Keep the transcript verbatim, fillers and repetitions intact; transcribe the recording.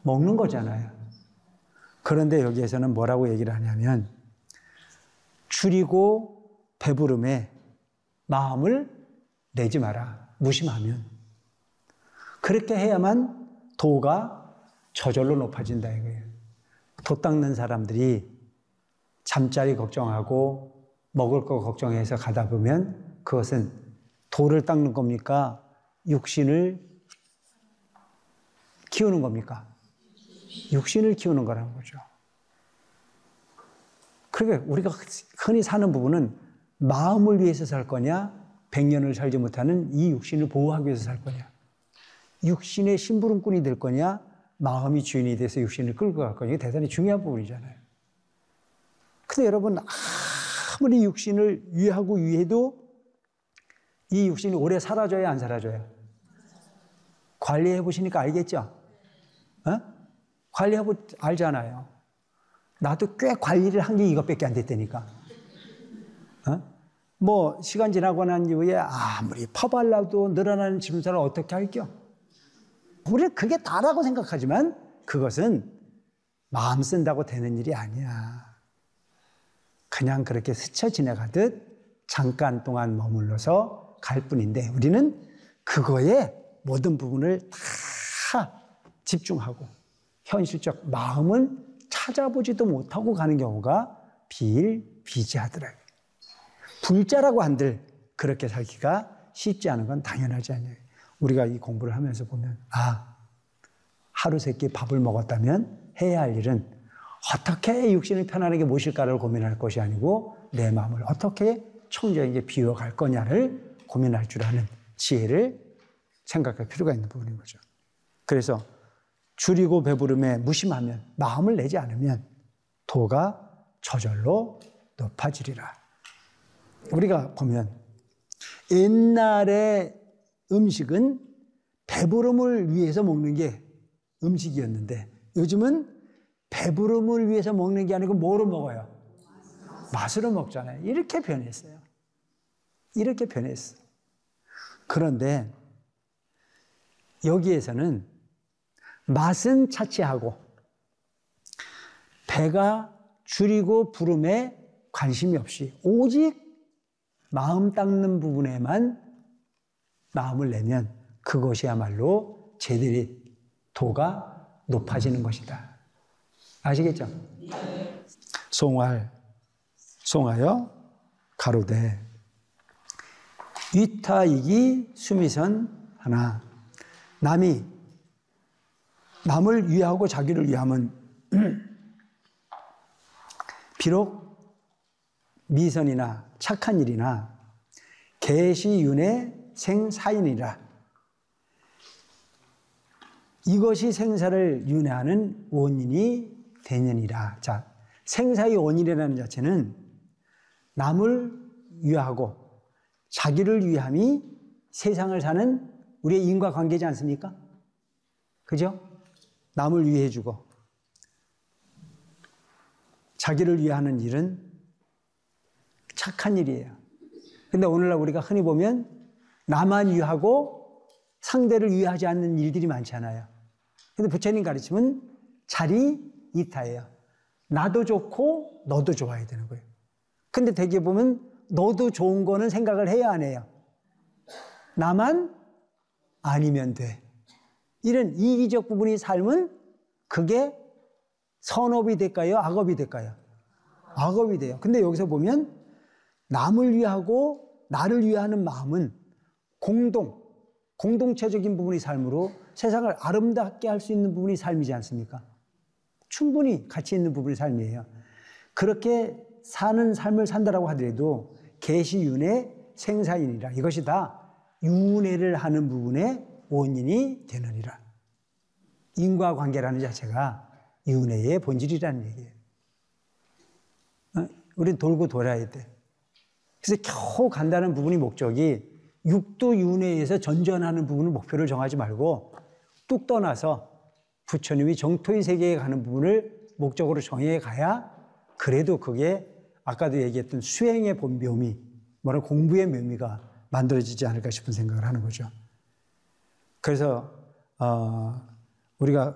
먹는 거잖아요. 그런데 여기에서는 뭐라고 얘기를 하냐면 줄이고 배부름에 마음을 내지 마라. 무심하면. 그렇게 해야만 도가 저절로 높아진다 이거예요. 도 닦는 사람들이 잠자리 걱정하고 먹을 거 걱정해서 가다 보면 그것은 도를 닦는 겁니까? 육신을 키우는 겁니까? 육신을 키우는 거라는 거죠. 그러니까 우리가 흔히 사는 부분은 마음을 위해서 살 거냐, 백년을 살지 못하는 이 육신을 보호하기 위해서 살 거냐, 육신의 심부름꾼이 될 거냐, 마음이 주인이 돼서 육신을 끌고 갈 거냐, 이게 대단히 중요한 부분이잖아요. 근데 여러분, 아무리 육신을 위하고 위해도 이 육신이 오래 사라져야 안 사라져요? 관리해 보시니까 알겠죠? 어? 관리하고 알잖아요. 나도 꽤 관리를 한 게 이것밖에 안 됐다니까. 어? 뭐 시간 지나고 난 이후에 아무리 퍼발라도 늘어나는 짐승을 어떻게 할겨? 우리는 그게 다라고 생각하지만 그것은 마음 쓴다고 되는 일이 아니야. 그냥 그렇게 스쳐 지나가듯 잠깐 동안 머물러서 갈 뿐인데 우리는 그거에 모든 부분을 다 집중하고 현실적 마음은 찾아보지도 못하고 가는 경우가 비일비재하더라고요. 불자라고 한들 그렇게 살기가 쉽지 않은 건 당연하지 않아요. 우리가 이 공부를 하면서 보면 아, 하루 세끼 밥을 먹었다면 해야 할 일은 어떻게 육신을 편안하게 모실까를 고민할 것이 아니고 내 마음을 어떻게 청정하게 비워갈 거냐를 고민할 줄 아는 지혜를 생각할 필요가 있는 부분인 거죠. 그래서 줄이고 배부름에 무심하면, 마음을 내지 않으면 도가 저절로 높아지리라. 우리가 보면 옛날에 음식은 배부름을 위해서 먹는 게 음식이었는데 요즘은 배부름을 위해서 먹는 게 아니고 뭐로 먹어요? 맛으로 먹잖아요. 이렇게 변했어요. 이렇게 변했어. 그런데 여기에서는 맛은 차치하고 배가 줄이고 부름에 관심이 없이 오직 마음 닦는 부분에만 마음을 내면 그것이야말로 제대로 도가 높아지는 것이다. 아시겠죠? 송할, 송하여 가로되 위타이기 수미선 하나. 남이 남을 위하고 자기를 위함은 비록 미선이나 착한 일이나 계시윤회 생사인이라. 이것이 생사를 윤회하는 원인이 되느니라. 자, 생사의 원인이라는 자체는 남을 위하고 자기를 위함이 세상을 사는 우리의 인과관계지 않습니까? 그죠? 남을 위해주고 자기를 위하는 일은 착한 일이에요. 근데 오늘날 우리가 흔히 보면 나만 위하고 상대를 위하지 않는 일들이 많잖아요. 근데 부처님 가르침은 자리 이타예요. 나도 좋고 너도 좋아야 되는 거예요. 근데 되게 보면 너도 좋은 거는 생각을 해야 안 해요. 나만 아니면 돼. 이런 이기적 부분이 삶은 그게 선업이 될까요? 악업이 될까요? 악업이 돼요. 근데 여기서 보면 남을 위하고 나를 위하는 마음은 공동, 공동체적인 부분이 삶으로 세상을 아름답게 할 수 있는 부분이 삶이지 않습니까? 충분히 가치 있는 부분이 삶이에요. 그렇게 사는 삶을 산다라고 하더라도 계시윤회 생사인이라. 이것이 다 윤회를 하는 부분의 원인이 되느니라. 인과관계라는 자체가 윤회의 본질이라는 얘기예요. 어? 우린 돌고 돌아야 돼. 그래서 겨우 간다는 부분이 목적이 육도 윤회에서 전전하는 부분을 목표를 정하지 말고 뚝 떠나서 부처님이 정토의 세계에 가는 부분을 목적으로 정해 가야 그래도 그게 아까도 얘기했던 수행의 본 묘미, 뭐라 공부의 묘미가 만들어지지 않을까 싶은 생각을 하는 거죠. 그래서 어, 우리가